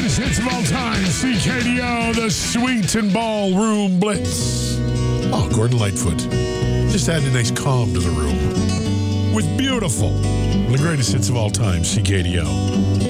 greatest hits of all time, CKDO, the Sweet and Ballroom Blitz. Oh, Gordon Lightfoot. Just added a nice calm to the room. With beautiful, the greatest hits of all time, CKDO.